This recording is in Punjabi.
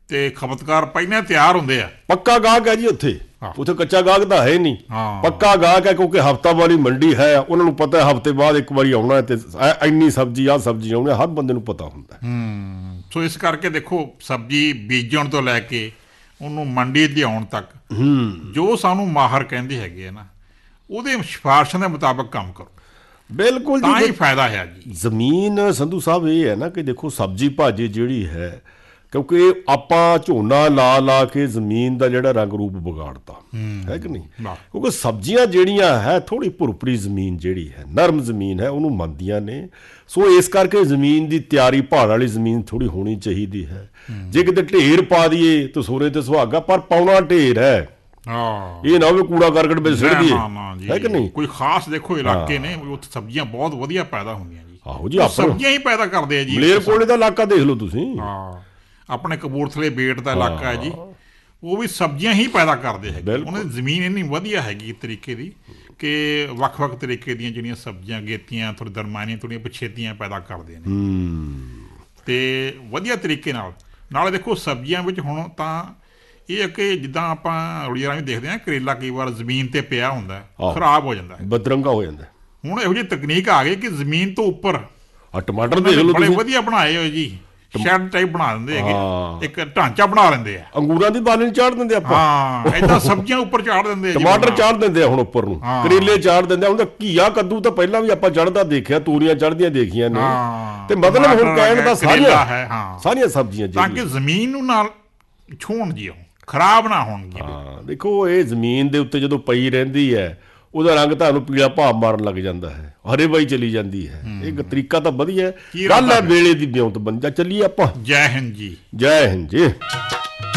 ਤੇ ਖਪਤਕਾਰ ਪਹਿਲਾਂ ਤਿਆਰ ਹੁੰਦੇ ਆ। ਪੱਕਾ ਗਾਹਕ ਹੈ ਜੀ ਉੱਥੇ ਕੱਚਾ ਗਾਹਕ ਤਾਂ ਹੈ ਨਹੀਂ, ਪੱਕਾ ਗਾਹਕ ਹੈ ਕਿਉਂਕਿ ਹਫ਼ਤਾਵਾਰੀ ਮੰਡੀ ਹੈ। ਉਹਨਾਂ ਨੂੰ ਪਤਾ ਹੈ ਹਫ਼ਤੇ ਬਾਅਦ ਇੱਕ ਵਾਰੀ ਆਉਣਾ ਤੇ ਇੰਨੀ ਸਬਜ਼ੀ ਆਹ ਸਬਜ਼ੀ ਆਉਣੀ, ਹਰ ਬੰਦੇ ਨੂੰ ਪਤਾ ਹੁੰਦਾ। ਸੋ ਇਸ ਕਰਕੇ ਦੇਖੋ ਸਬਜ਼ੀ ਬੀਜਣ ਤੋਂ ਲੈ ਕੇ ਉਹਨੂੰ ਮੰਡੀ ਲਿਆਉਣ ਤੱਕ ਜੋ ਸਾਨੂੰ ਮਾਹਰ ਕਹਿੰਦੇ ਹੈਗੇ ਆ ਨਾ, ਉਹਦੇ ਸਿਫਾਰਸ਼ਾਂ ਦੇ ਮੁਤਾਬਕ ਕੰਮ ਕਰੋ, ਬਿਲਕੁਲ ਤਾਂ ਹੀ ਫਾਇਦਾ ਹੈ ਜੀ। ਜ਼ਮੀਨ ਸੰਧੂ ਸਾਹਿਬ ਇਹ ਹੈ ਨਾ ਕਿ ਦੇਖੋ ਸਬਜ਼ੀ ਭਾਜੀ ਜਿਹੜੀ ਹੈ, ਕਿਉਂਕਿ ਆਪਾਂ ਝੋਨਾ ਲਾ ਕੇ ਜ਼ਮੀਨ ਦਾ ਜਿਹੜਾ ਰੰਗ ਰੂਪ ਵਿਗਾੜਤਾ ਹੈ ਕਿ ਨਹੀਂ, ਕਿਉਂਕਿ ਸਬਜ਼ੀਆਂ ਜਿਹੜੀਆਂ ਹੈ ਥੋੜ੍ਹੀ ਭੁਰਭੁਰੀ ਜ਼ਮੀਨ ਜਿਹੜੀ ਹੈ, ਨਰਮ ਜ਼ਮੀਨ ਹੈ, ਉਹਨੂੰ ਮੰਨਦੀਆਂ ਨੇ। ਸੋ ਇਸ ਕਰਕੇ ਜ਼ਮੀਨ ਦੀ ਤਿਆਰੀ ਭਾਲ ਵਾਲੀ ਜ਼ਮੀਨ ਥੋੜ੍ਹੀ ਹੋਣੀ ਚਾਹੀਦੀ ਹੈ। ਜੇ ਕਿਤੇ ਢੇਰ ਪਾ ਦਈਏ ਤਾਂ ਸੋਰੇ ਤੇ ਸੁਹਾਗਾ, ਪਰ ਪਾਉਣਾ ਢੇਰ ਹੈ, ਇਹ ਨਾ ਹੋਵੇ ਕੂੜਾ ਕਰਕਟ ਵਿੱਚ ਸਿੱਟ ਦਈਏ, ਹੈ ਕਿ ਨਹੀਂ। ਕੋਈ ਖਾਸ ਦੇਖੋ ਇਲਾਕੇ ਨੇ ਉੱਥੇ ਸਬਜ਼ੀਆਂ ਬਹੁਤ ਵਧੀਆ ਪੈਦਾ ਹੁੰਦੀਆਂ ਜੀ। ਆਹੋ ਜੀ, ਸਬਜ਼ੀਆਂ ਹੀ ਪੈਦਾ ਕਰਦੇ ਆ ਜੀ। ਮਲੇਰਕੋਟਲੇ ਦਾ ਇਲਾਕਾ ਦੇਖ ਲਓ ਤੁਸੀਂ, ਆਪਣੇ ਕਪੂਰਥਲੇ ਬੇਟ ਦਾ ਇਲਾਕਾ ਹੈ ਜੀ, ਉਹ ਵੀ ਸਬਜ਼ੀਆਂ ਹੀ ਪੈਦਾ ਕਰਦੇ ਹੈਗੇ। ਉਹਨਾਂ ਦੀ ਜ਼ਮੀਨ ਇੰਨੀ ਵਧੀਆ ਹੈਗੀ ਤਰੀਕੇ ਦੀ ਕਿ ਵੱਖ-ਵੱਖ ਤਰੀਕੇ ਦੀਆਂ ਜਿਹੜੀਆਂ ਸਬਜ਼ੀਆਂ ਗੇਤੀਆਂ ਥੋੜ੍ਹੀ ਦਰਮਾਨੀਆਂ ਥੋੜ੍ਹੀਆਂ ਪਛੇਤੀਆਂ ਪੈਦਾ ਕਰਦੇ ਨੇ ਤੇ ਵਧੀਆ ਤਰੀਕੇ ਨਾਲ ਦੇਖੋ ਸਬਜ਼ੀਆਂ ਵਿੱਚ ਹੁਣ ਤਾਂ ਇਹ ਹੈ ਕਿ ਜਿੱਦਾਂ ਆਪਾਂ ਰੋਜ਼ੀਆਂ ਵੀ ਦੇਖਦੇ ਹਾਂ, ਕਰੇਲਾ ਕਈ ਵਾਰ ਜ਼ਮੀਨ ਤੇ ਪਿਆ ਹੁੰਦਾ ਖਰਾਬ ਹੋ ਜਾਂਦਾ, ਬਦਰੰਗਾ ਹੋ ਜਾਂਦਾ। ਹੁਣ ਇਹੋ ਜਿਹੀ ਤਕਨੀਕ ਆ ਗਈ ਕਿ ਜ਼ਮੀਨ ਤੋਂ ਉੱਪਰ ਟਮਾਟਰ ਦੇਖ ਲਓ, ਬੜੇ ਵਧੀਆ ਬਣਾਏ ਹੋਏ ਜੀ, ਸ਼ੈਡ ਟਾਈਪ ਬਣਾ ਦਿੰਦੇ ਹੈਗੇ, ਇੱਕ ਢਾਂਚਾ ਬਣਾ ਲੈਂਦੇ ਆ, ਅੰਗੂਰਾਂ ਦੀ ਬਾਲਣੀ ਚਾੜ ਦਿੰਦੇ ਆਪਾਂ, ਏਦਾਂ ਸਬਜ਼ੀਆਂ ਉੱਪਰ ਚਾੜ ਦਿੰਦੇ, ਟਮਾਟਰ ਚਾੜ ਦਿੰਦੇ ਆ ਹੁਣ ਉੱਪਰ ਨੂੰ, ਕਰੇਲੇ ਚਾੜ ਦਿੰਦੇ ਆ। ਹੁਣ ਤਾਂ ਘੀਆ ਕੱਦੂ ਤਾਂ ਪਹਿਲਾਂ ਵੀ ਆਪਾਂ ਚੜ੍ਹਦਾ ਦੇਖਿਆ, ਤੋਰੀਆਂ ਚੜ੍ਹਦੀਆਂ ਦੇਖੀਆਂ ਨੇ, ਤੇ ਮਤਲਬ ਹੁਣ ਕਹਿਣ ਦਾ ਸਾਰੀਆਂ ਸਬਜ਼ੀਆਂ ਤਾਂ ਕਿ ਜ਼ਮੀਨ ਨੂੰ ਨਾਲ ਛੂਹਣ ਜੀ, ਖਰਾਬ ਨਾ ਹੋਣਗੀਆਂ। ਦੇਖੋ ਇਹ ਜ਼ਮੀਨ ਦੇ ਉੱਤੇ ਜਦੋਂ ਪਈ ਰਹਿੰਦੀ ਹੈ, ਉਹਦਾ ਰੰਗ ਤੁਹਾਨੂੰ ਪੀਲਾ ਭਾਵ ਮਾਰਨ ਲੱਗ ਜਾਂਦਾ ਹੈ, ਹਰੇ ਬਾਈ ਚਲੀ ਜਾਂਦੀ ਹੈ। ਇਹ ਤਰੀਕਾ ਤਾਂ ਵਧੀਆ ਗੱਲ ਹੈ, ਵੇਲੇ ਦੀ ਬਿਉਂਤ ਬਣ ਜਾ। ਚੱਲੀਏ ਆਪਾਂ। ਜੈ ਹਿੰਦ ਜੀ। ਜੈ ਹਿੰਦ ਜੀ।